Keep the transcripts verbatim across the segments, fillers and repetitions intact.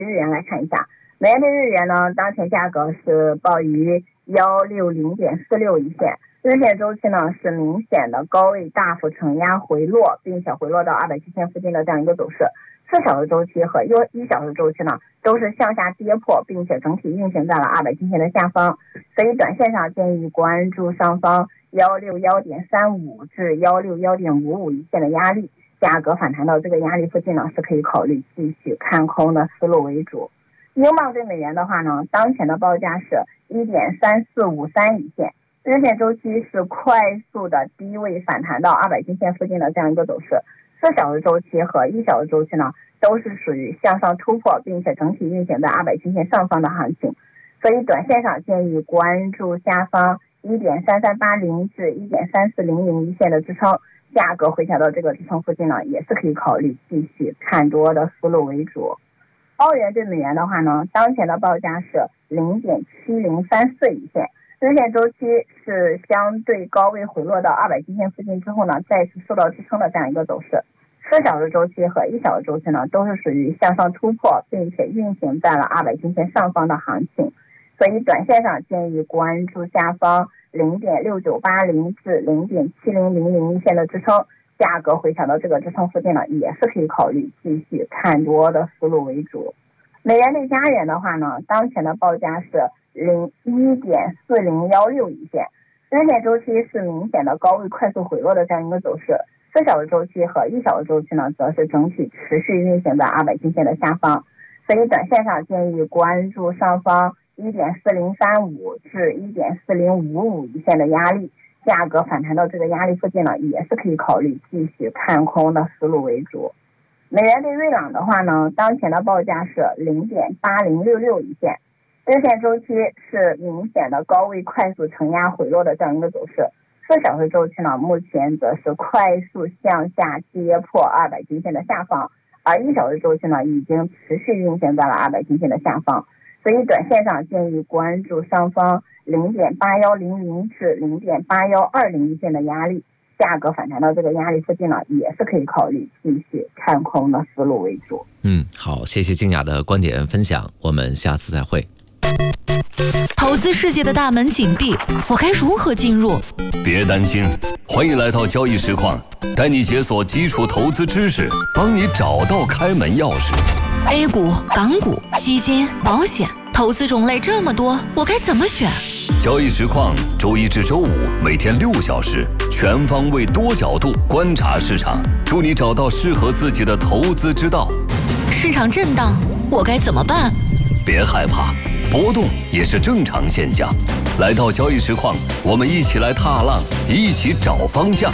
日元来看一下，美元对日元呢，当前价格是报于一六零点四六一线，日线周期呢是明显的高位大幅承压回落，并且回落到二百七线附近的这样一个走势。四小时周期和一小时周期呢都是向下跌破，并且整体运行在了二百均线的下方，所以短线上建议关注上方一六一点三五至一六一点五五一线的压力，价格反弹到这个压力附近呢是可以考虑继续看空的思路为主。英镑对美元的话呢，当前的报价是一点三四五三一线，日线周期是快速的低位反弹到二百均线附近的这样一个走势。四小时周期和一小时周期呢都是属于向上突破，并且整体运行在二百均线上方的行情，所以短线上建议关注下方一点三三八零至一点三四零零一线的支撑，价格回调到这个支撑附近呢也是可以考虑继续看多的思路为主。澳元对美元的话呢，当前的报价是零点七零三四一线，日线周期是相对高位回落到二百均线附近之后呢，再次受到支撑的这样一个走势。四小时周期和一小时周期呢都是属于向上突破，并且运行在了二百均线上方的行情，所以短线上建议关注下方零点六九八零至零点七零零零一线的支撑，价格回调到这个支撑附近呢也是可以考虑继续看多的思路为主。美元对加元的话呢，当前的报价是零一点四零幺六一线，日线周期是明显的高位快速回落的这样一个走势。四小时周期和一小时周期呢，则是整体持续运行在二百均线的下方，所以短线上建议关注上方一点四零三五至一点四零五五一线的压力，价格反弹到这个压力附近呢，也是可以考虑继续看空的思路为主。美元对瑞郎的话呢，当前的报价是零点八零六六一线，日线周期是明显的高位快速承压回落的这样一个走势。四小时周期呢，目前则是快速向下跌破二百均线的下方，而一小时周期呢，已经持续运行在了二百均线的下方，所以短线上建议关注上方零点八一零零至零点八一二零一线的压力，价格反弹到这个压力附近呢，也是可以考虑继续看空的思路为主。 嗯，好，谢谢静雅的观点分享，我们下次再会。 投资世界的大门紧闭，我该如何进入？ 别担心，欢迎来到交易实况，带你解锁基础投资知识，帮你找到开门钥匙。 A 股、港股、基金、保险，投资种类这么多，我该怎么选？ 交易实况周一至周五每天六小时，全方位多角度观察市场，助你找到适合自己的投资之道。 市场震荡，我该怎么办？ 别害怕，波动也是正常现象。来到交易实况，我们一起来踏浪，一起找方向。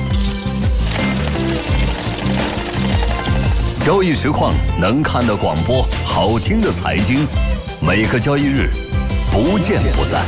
交易实况能看的广播，好听的财经，每个交易日不见不散。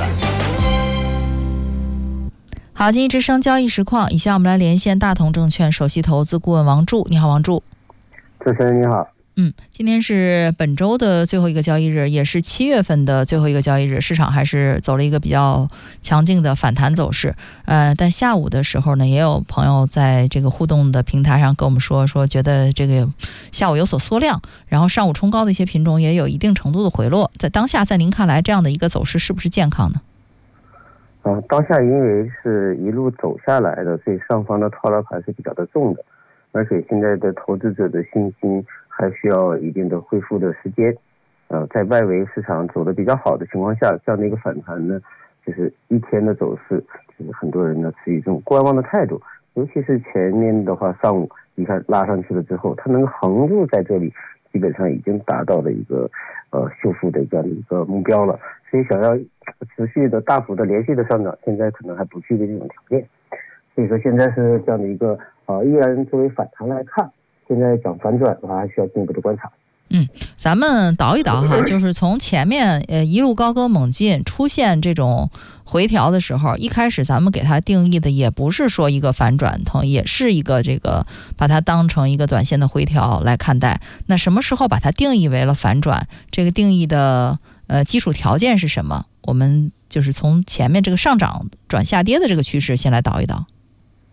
好，经济之声交易实况，以下我们来连线大同证券首席投资顾问王柱。你好，王柱。 主持人你好。 嗯，今天是本周的最后一个交易日，也是七月份的最后一个交易日，市场还是走了一个比较强劲的反弹走势。呃，但下午的时候呢，也有朋友在这个互动的平台上跟我们说，说觉得这个下午有所缩量，然后上午冲高的一些品种也有一定程度的回落。在当下，在您看来，这样的一个走势是不是健康呢？ 嗯，当下因为是一路走下来的，所以上方的套牢还是比较的重的，而且现在的投资者的信心还需要一定的恢复的时间。呃，在外围市场走得比较好的情况下，这样的一个反弹呢，就是一天的走势，就是很多人呢持于这种观望的态度。尤其是前面的话，上午你看拉上去了之后，它能横住在这里，基本上已经达到了一个呃修复的这样的一个目标了。所以想要持续的大幅的连续的上涨，现在可能还不具备这种条件。所以说现在是这样的一个呃，依然作为反弹来看。现在讲反转的话，还需要进一步的观察。 嗯，咱们倒一倒哈，就是从前面呃一路高歌猛进，出现这种回调的时候，一开始咱们给它定义的也不是说一个反转头，也是一个这个把它当成一个短线的回调来看待。那什么时候把它定义为了反转？这个定义的呃基础条件是什么？我们就是从前面这个上涨转下跌的这个趋势先来倒一倒。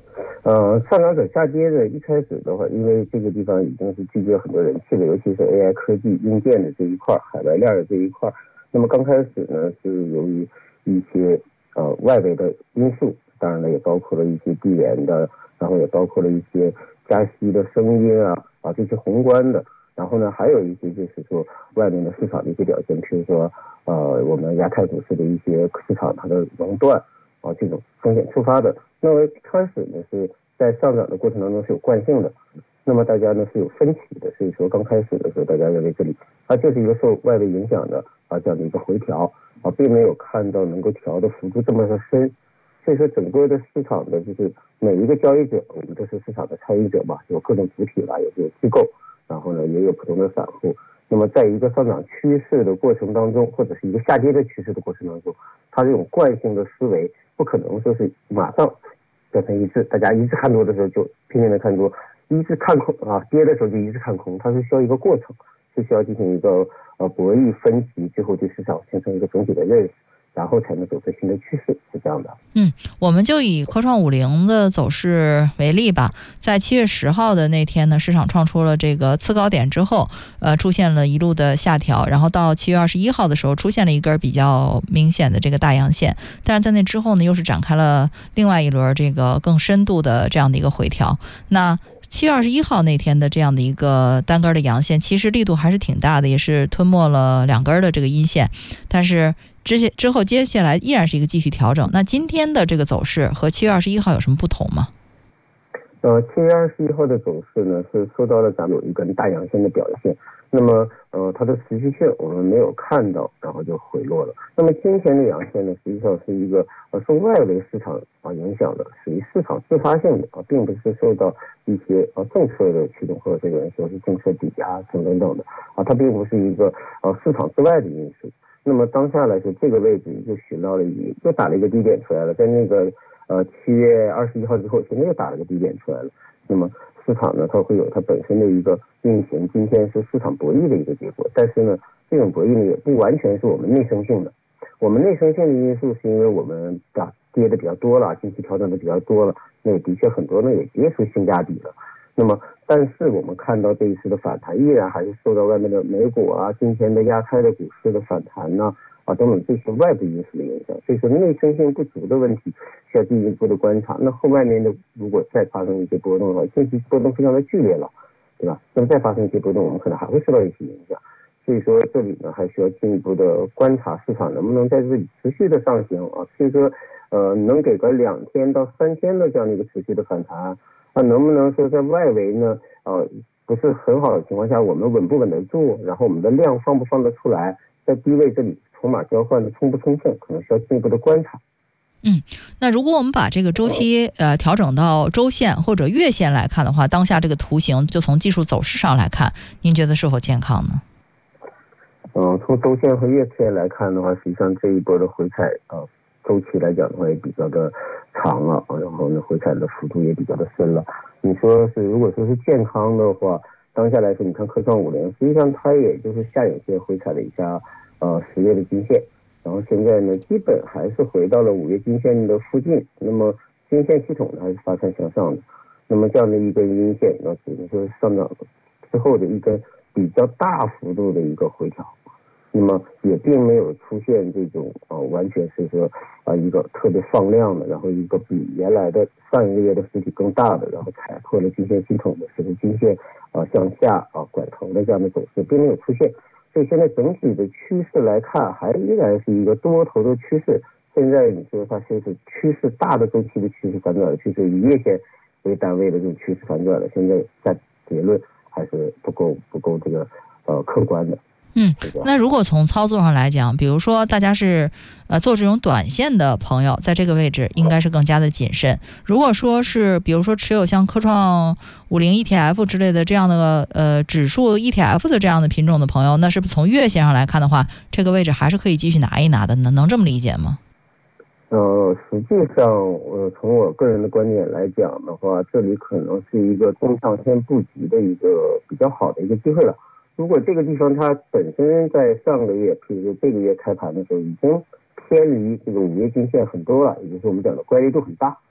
呃，上涨者下跌的一开始的话，因为这个地方已经是聚集了很多人气的，尤其是 A I 科技硬件的这一块，海外链的这一块。那么刚开始呢，是由于一些呃外围的因素，当然了，也包括了一些地缘的，然后也包括了一些加息的声音啊啊这些宏观的，然后呢，还有一些就是说外面的市场的一些表现，比如说呃我们亚太股市的一些市场它的熔断啊这种风险触发的。那么开始呢是在上涨的过程当中是有惯性的，那么大家呢是有分歧的，所以说刚开始的时候大家认为这里它就是一个受外围影响的啊这样的一个回调啊，并没有看到能够调的幅度这么的深，所以说整个的市场的就是每一个交易者，我们都是市场的参与者嘛，有各种主体啦，有有机构，然后呢也有普通的散户。那么在一个上涨趋势的过程当中，或者是一个下跌的趋势的过程当中，它这种惯性的思维不可能说是马上变成一致，大家一致看多的时候就拼命的看多，一致看空啊，跌的时候就一致看空，它是需要一个过程，是需要进行一个呃博弈分歧，最后对市场形成一个总体的认识，然后才能走出新的趋势，是这样的。 嗯，我们就以科创五零的走势为例吧。在七月十号的那天呢，市场创出了这个次高点之后，呃，出现了一路的下调，然后到七月二十一号的时候，出现了一根比较明显的这个大阳线。但是在那之后呢，又是展开了另外一轮这个更深度的这样的一个回调。那七月二十一号那天的这样的一个单根的阳线，其实力度还是挺大的，也是吞没了两根的这个阴线，但是之前之后接下来依然是一个继续调整。那今天的这个走势和七月二十一号有什么不同吗？ 呃，七月二十一号的走势呢是受到了咱们有一根大阳线的表现，那么呃它的持续性我们没有看到，然后就回落了。那么今天的阳线呢，实际上是一个呃受外围市场啊影响的，属于市场自发性的啊，并不是受到一些呃政策的驱动，或者这个人说是政策抵押等等等的啊，它并不是一个呃市场之外的因素。那么当下来说，这个位置就寻到了一又打了一个低点出来了，在那个呃七月二十一号之后，现在又打了个低点出来了。那么市场呢，它会有它本身的一个运行，今天是市场博弈的一个结果，但是呢，这种博弈呢也不完全是我们内生性的。我们内生性的因素是因为我们打跌的比较多了，近期调整的比较多了，那也的确很多呢也跌出性价比了。那么，但是我们看到这一次的反弹，依然还是受到外面的美股啊、今天的亚太的股市的反弹呢、啊，啊等等这些外部因素的影响，所以说内生性不足的问题需要进一步的观察。那后外面的如果再发生一些波动的话，近期波动非常的剧烈了，对吧？那么再发生一些波动，我们可能还会受到一些影响。所以说这里呢，还需要进一步的观察市场能不能在这里持续的上行啊，所以说呃能给个两天到三天的这样的一个持续的反弹。那能不能说在外围呢？呃，不是很好的情况下，我们稳不稳得住？然后我们的量放不放得出来？在低位这里筹码交换的充不充分，可能需要进一步的观察。 嗯，那如果我们把这个周期呃调整到周线或者月线来看的话，当下这个图形就从技术走势上来看，您觉得是否健康呢？ 嗯、呃，从周线和月线来看的话，实际上这一波的回踩啊、呃，周期来讲的话也比较的长了，然后呢回踩的幅度也比较的深了。你说是如果说是健康的话，当下来说，你看科创五零，实际上它也就是下影线回踩了一下呃十月的均线，然后现在呢基本还是回到了五月均线的附近，那么均线系统呢还是发散向上的，那么这样的一根阴线，那只能说是上涨之后的一根比较大幅度的一个回调。那么也并没有出现这种啊、呃，完全是说啊、呃、一个特别放量的，然后一个比原来的上一个月的实体更大的，然后踩破了均线系统的，使得均线啊、呃、向下啊、呃、拐头的这样的走势并没有出现。所以现在整体的趋势来看，还依然是一个多头的趋势。现在你说它就是趋势大的周期的趋势反转了，就是以月线为单位的这种趋势反转了。现在在结论还是不够不够这个呃客观的。 嗯，那如果从操作上来讲，比如说大家是呃做这种短线的朋友，在这个位置应该是更加的谨慎。如果说是比如说持有像科创五零 E T F 之类的这样的呃指数 E T F 的这样的品种的朋友，那是不是从月线上来看的话，这个位置还是可以继续拿一拿的呢？能这么理解吗？ 呃，实际上，呃，从我个人的观点来讲的话，这里可能是一个中长线布局的一个比较好的一个机会了。如果这个地方它本身在上个月，譬如说这个月开盘的时候，已经偏离这个五月均线很多了，也就是我们讲的乖离度很大。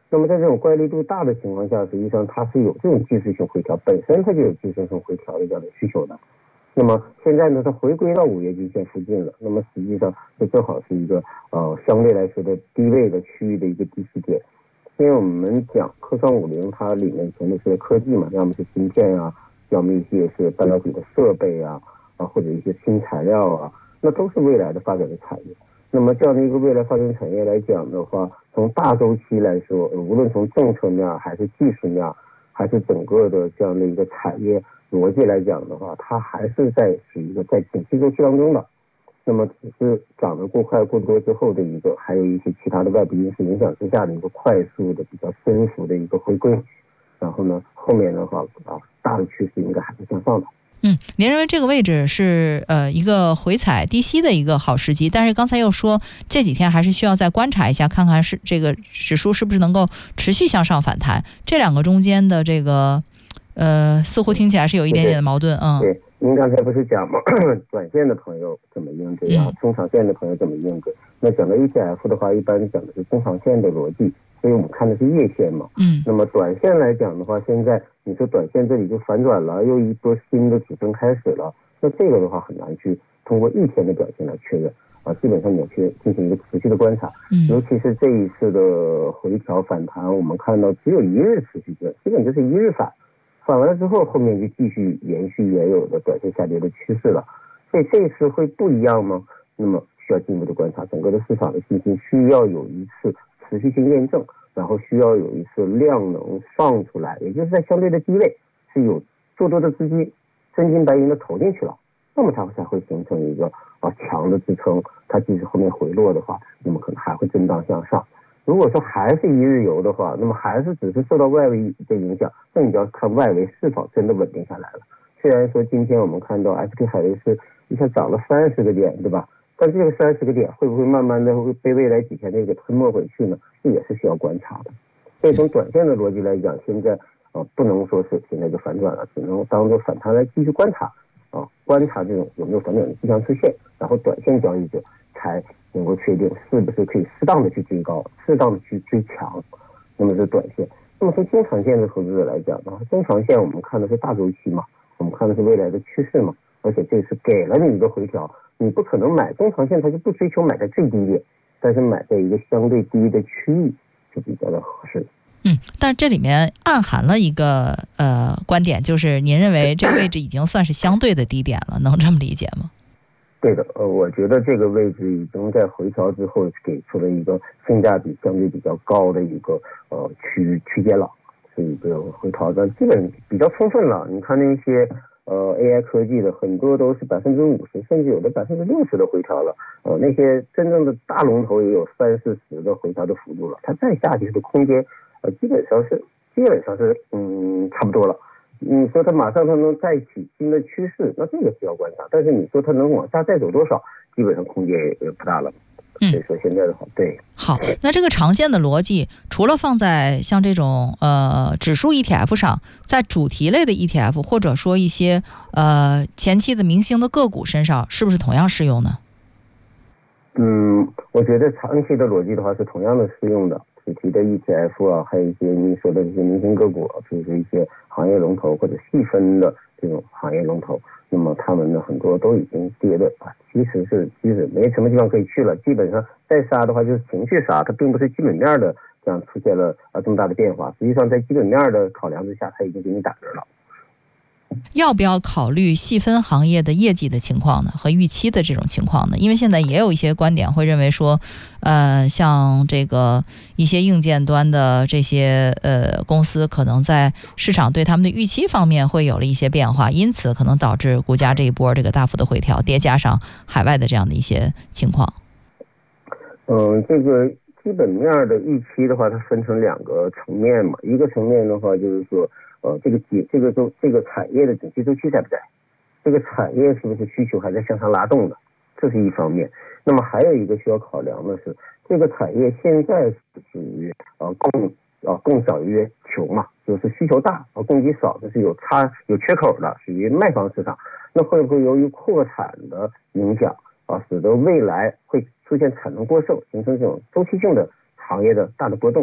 那么在这种乖离度大的情况下，实际上它是有这种技术性回调，本身它就有技术性回调的这样的需求的。那么现在呢，它回归到五月均线附近了，那么实际上这正好是一个呃相对来说的低位的区域的一个低吸点。因为我们讲科创五零，它里面全都是科技嘛，要么是芯片啊，要么一些是半导体的设备啊，啊或者一些新材料啊，那都是未来的发展的产业。那么这样的一个未来发展产业来讲的话，从大周期来说，无论从政策面还是技术面，还是整个的这样的一个产业逻辑来讲的话，它还是在是一个在景气周期当中的。那么只是涨得过快过多之后的一个，还有一些其他的外部因素影响之下的一个快速的比较深幅的一个回归。然后呢，后面的话啊，大的趋势应该还是向上的。 嗯，您认为这个位置是呃一个回踩低吸的一个好时机，但是刚才又说这几天还是需要再观察一下，看看是这个指数是不是能够持续向上反弹，这两个中间的这个呃似乎听起来是有一点点的矛盾。嗯， 对，您刚才不是讲吗？短线的朋友怎么应对啊？中长线的朋友怎么应对？那讲到 E T F 的话，一般讲的是中长线的逻辑，所以我们看的是月线嘛。 嗯， 那么短线来讲的话，现在你说短线这里就反转了，又一波新的指升开始了，那这个的话很难去通过一天的表现来确认啊，基本上你要去进行一个持续的观察。 嗯， 尤其是这一次的回调反弹，我们看到只有一日持续性，基本就是一日反。反完了之后，后面就继续延续原有的短线下跌的趋势了，所以这一次会不一样吗？那么需要进一步的观察，整个的市场的信心需要有一次持续性验证，然后需要有一次量能上出来，也就是在相对的低位是有做多的资金真金白银的投进去了，那么它才会形成一个啊强的支撑，它即使后面回落的话，那么可能还会震荡向上。如果说还是一日游的话，那么还是只是受到外围的影响，那你就要看外围是否真的稳定下来了。虽然说今天我们看到 S P 海威斯一下涨了三十个点，对吧？但这个三十个点会不会慢慢的会被未来几天这个吞没回去呢？这也是需要观察的。所以从短线的逻辑来讲，现在呃不能说是现在就反转了，只能当做反弹来继续观察啊，观察这种有没有反转的迹象出现，然后短线交易者才能够确定是不是可以适当的去追高，适当的去追强，那么是短线。那么从中长线的投资者来讲的话，中长线我们看的是大周期嘛，我们看的是未来的趋势嘛，而且这次给了你一个回调，你不可能买中长线，它就不追求买在最低点，但是买在一个相对低的区域就比较的合适。 嗯，但这里面暗含了一个呃观点，就是您认为这个位置已经算是相对的低点了，能这么理解吗？ 对的，呃，我觉得这个位置已经在回调之后给出了一个性价比相对比较高的一个呃区区间了，是一个回调的基本比较充分了。你看那些呃 A I 科技的很多都是百分之五十，甚至有的百分之六十的回调了，呃，那些真正的大龙头也有三四十的回调的幅度了，它再下去的空间呃基本上是基本上是嗯差不多了。你说它马上它能再起新的趋势，那这个需要观察。但是你说它能往下再走多少，基本上空间也不大了。 嗯， 所以说现在的话，对。 好，那这个长线的逻辑，除了放在像这种呃指数 E T F 上，在主题类的 E T F 或者说一些呃前期的明星的个股身上，是不是同样适用呢？ 嗯，我觉得长期的逻辑的话是同样的适用的。主题的 E T F 啊，还有一些你说的这些明星个股，就是一些行业龙头或者细分的这种行业龙头，那么他们呢很多都已经跌的啊，其实是其实没什么地方可以去了，基本上再杀的话就是情绪杀，它并不是基本面的这样出现了啊这么大的变化，实际上在基本面的考量之下，它已经给你打折了。 要不要考虑细分行业的业绩的情况呢？和预期的这种情况呢？因为现在也有一些观点会认为说，呃，像这个一些硬件端的这些呃公司，可能在市场对他们的预期方面会有了一些变化，因此可能导致股价这一波这个大幅的回调，叠加上海外的这样的一些情况。 嗯，这个基本面的预期的话，它分成两个层面嘛，一个层面的话就是说。呃，这个景这个周这个产业的景气周期在不在？这个产业是不是需求还在向上拉动的？这是一方面。那么还有一个需要考量的是，这个产业现在是属于呃供呃供小于求嘛，就是需求大，呃供给少，这是有差有缺口的，属于卖方市场。那会不会由于扩产的影响啊，使得未来会出现产能过剩，形成这种周期性的行业的大的波动？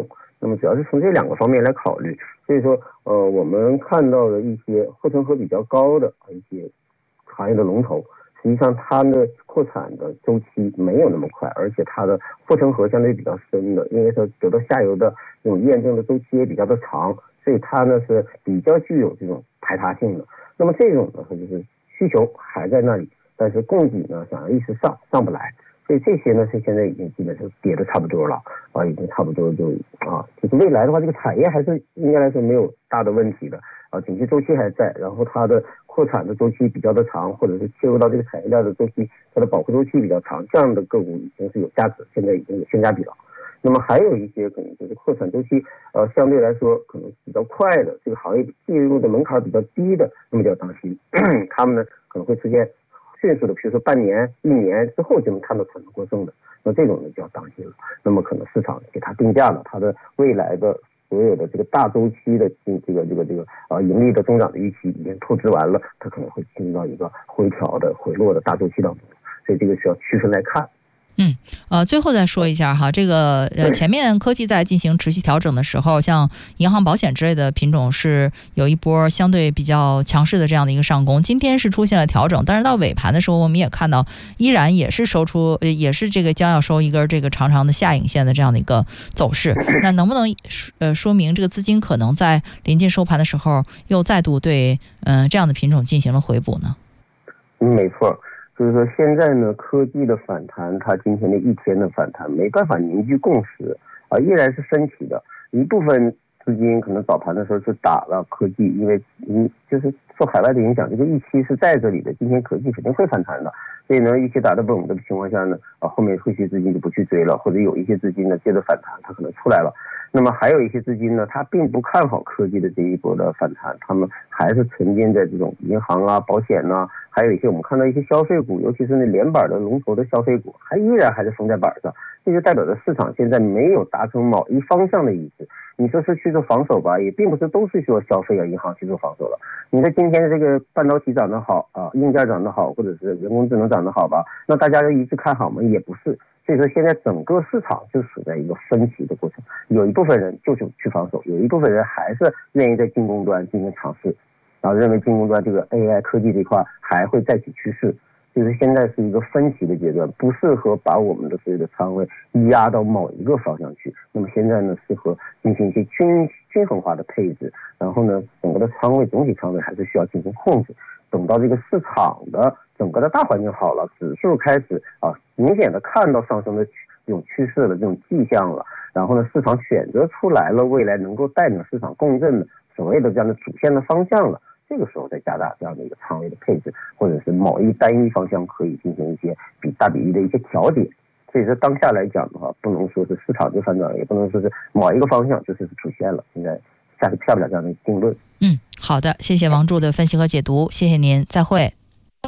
那么主要是从这两个方面来考虑。所以说，呃，我们看到的一些护城河比较高的一些行业的龙头，实际上它的扩产的周期没有那么快，而且它的护城河相对比较深的，因为它得到下游的这种验证的周期也比较的长，所以它呢是比较具有这种排他性的。那么这种呢，它就是需求还在那里，但是供给呢想要一时上上不来，所以这些呢是现在已经基本上跌的差不多了啊，已经差不多就啊，就是未来的话，这个产业还是应该来说没有大的问题的啊，景气周期还在，然后它的扩产的周期比较的长，或者是切入到这个产业链的周期，它的保护周期比较长，这样的个股已经是有价值，现在已经有性价比了。那么还有一些可能就是扩产周期呃相对来说可能比较快的，这个行业进入的门槛比较低的，那么就要当心，他们呢可能会出现迅速的，比如说半年、一年之后就能看到产能过剩的，那这种呢就要当心了。那么可能市场给它定价了，它的未来的所有的这个大周期的这个这个这个啊盈利的增长的预期已经透支完了，它可能会进入到一个回调的回落的大周期当中，所以这个需要区分来看。 嗯，呃，最后再说一下哈，这个呃，前面科技在进行持续调整的时候，像银行、保险之类的品种是有一波相对比较强势的这样的一个上攻。今天是出现了调整，但是到尾盘的时候，我们也看到依然也是收出，呃，也是这个将要收一根这个长长的下影线的这样的一个走势。那能不能呃说明这个资金可能在临近收盘的时候又再度对嗯、呃、这样的品种进行了回补呢？ 嗯，没错。就是说现在呢，科技的反弹，它今天的一天的反弹没办法凝聚共识啊，依然是分歧的。一部分资金可能早盘的时候是打了科技，因为嗯，就是受海外的影响，这个预期是在这里的，今天科技肯定会反弹的。所以呢，预期打得稳的情况下呢，啊，后面后续资金就不去追了，或者有一些资金呢接着反弹，它可能出来了。那么还有一些资金呢，它并不看好科技的这一波的反弹，他们还是沉浸在这种银行啊、保险啊，还有一些我们看到一些消费股，尤其是那连板的龙头的消费股，还依然还是封在板上，这就代表着市场现在没有达成某一方向的一致。你说是去做防守吧，也并不是都是说消费啊、银行去做防守了。你说今天的这个半导体涨得好啊，硬件涨得好，或者是人工智能涨得好吧，那大家就一致看好吗？也不是。所以说现在整个市场就处在一个分歧的过程，有一部分人就是去防守，有一部分人还是愿意在进攻端进行尝试，然后认为进攻端这个 A I 科技这块还会再起趋势。就是现在是一个分歧的阶段，不适合把我们的所有的仓位压到某一个方向去。那么现在呢，适合进行一些均均衡化的配置，然后呢，整个的仓位总体仓位还是需要进行控制。等到这个市场的整个的大环境好了，指数开始啊明显的看到上升的这种趋势的这种迹象了，然后呢，市场选择出来了未来能够带领市场共振的所谓的这样的主线的方向了。这个时候再加大这样的一个仓位的配置，或者是某一单一方向可以进行一些比大比例的一些调节。所以说当下来讲的话，不能说是市场就反转，也不能说是某一个方向就是出现了，现在下下不了这样的定论。 嗯，好的，谢谢王柱的分析和解读，谢谢您，再会。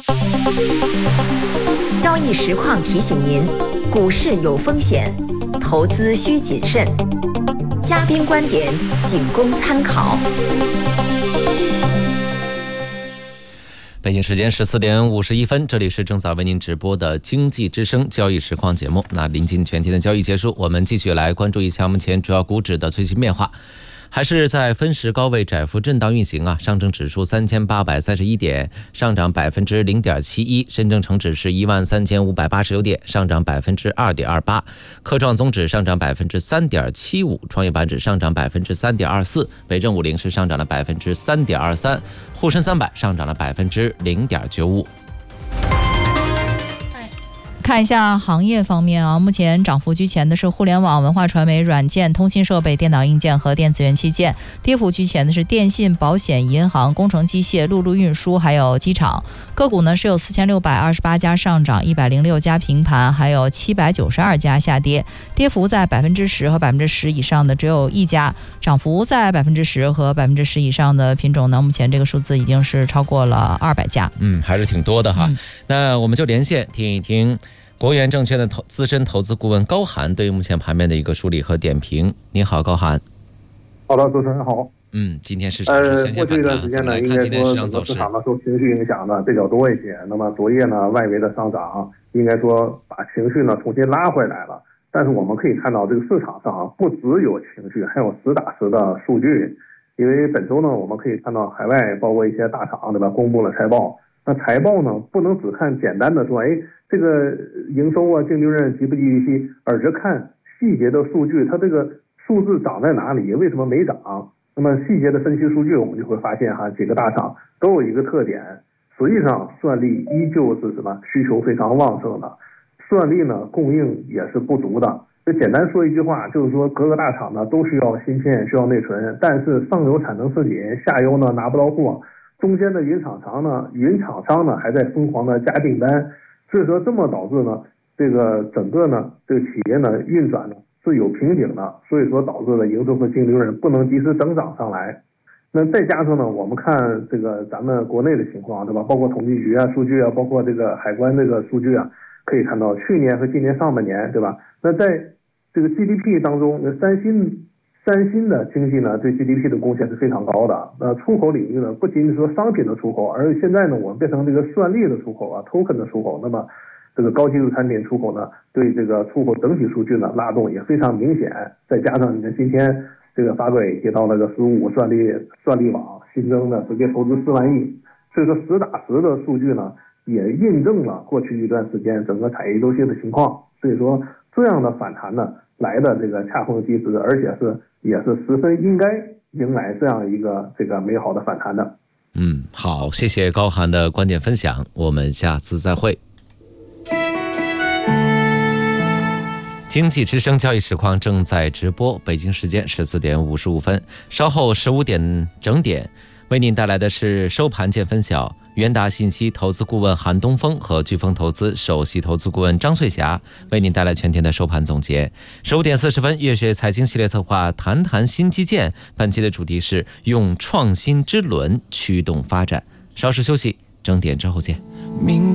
交易实况提醒您，股市有风险，投资需谨慎，嘉宾观点仅供参考。 北京时间十四点五十一分，这里是正在为您直播的经济之声交易实况节目。那临近全天的交易结束，我们继续来关注一下目前主要股指的最新变化。还是在分时高位窄幅震荡运行啊，上证指数三千八百三十一点，上涨百分之零点七一；深证成指是一万三千五百八十九点，上涨百分之二点二八；科创综指上涨百分之三点七五，创业板指上涨百分之三点二四，北证五零是上涨了百分之三点二三，沪深三百上涨了百分之零点九五。 看一下行业方面啊，目前涨幅居前的是互联网、文化传媒、软件、通信设备、电脑硬件和电子元器件；跌幅居前的是电信、保险、银行、工程机械、陆路运输还有机场。个股呢是有四千六百二十八家上涨，一百零六家平盘，还有七百九十二家下跌。跌幅在百分之十和百分之十以上的只有一家，涨幅在百分之十和百分之十以上的品种呢，目前这个数字已经是超过了二百家。 嗯，还是挺多的哈。 嗯、 那我们就连线听一听国元证券的投资深投资顾问高涵对于目前盘面的一个梳理和点评。你好，高涵。 好的，主持人好。 嗯，今天市场是全线反弹，怎么来看今天市场走势？ 市场呢受情绪影响的比较多一些。那么昨夜呢，外围的上涨应该说把情绪呢重新拉回来了。 但是我们可以看到这个市场上啊，不只有情绪，还有实打实的数据。因为本周呢，我们可以看到海外包括一些大厂对吧，公布了财报。那财报呢，不能只看简单的说，哎，这个营收啊、净利润极不极预期，而是看细节的数据，它这个数字涨在哪里，为什么没涨？那么细节的分析数据，我们就会发现哈，几个大厂都有一个特点，实际上算力依旧是什么需求非常旺盛的，算力呢供应也是不足的。就简单说一句话，就是说各个大厂呢都需要芯片，需要内存，但是上游产能吃紧，下游呢拿不到货，中间的云厂商呢，云厂商呢还在疯狂的加订单，所以说这么导致呢，这个整个呢这个企业呢运转呢是有瓶颈的，所以说导致了营收和净利润不能及时增长上来。那再加上呢，我们看这个咱们国内的情况，对吧？包括统计局啊数据啊，包括这个海关这个数据啊，可以看到去年和今年上半年，对吧？那在这个 G D P 当中，三星三星的经济呢对 G D P 的贡献是非常高的。那出口领域呢，不仅仅说商品的出口，而现在呢，我们变成这个算力的出口啊 ，token 的出口。那么这个高技术产品出口呢，对这个出口整体数据呢拉动也非常明显。再加上你看今天这个发改委提到那个十五算力算力网新增的直接投资四万亿，所以说实打实的数据呢也印证了过去一段时间整个产业周期的情况。所以说这样的反弹呢来的这个恰逢其时，而且是也是十分应该迎来这样一个这个美好的反弹的。 嗯，好，谢谢高涵的观点分享，我们下次再会。经济之声交易实况正在直播，北京时间十四点五十五分，稍后十五点整点为您带来的是收盘见分晓。元达信息投资顾问韩东风和飓风投资首席投资顾问张翠霞为您带来全天的收盘总结。十五点四十分，月学财经系列策划谈谈新基建，本期的主题是用创新之轮驱动发展。稍事休息，整点之后见。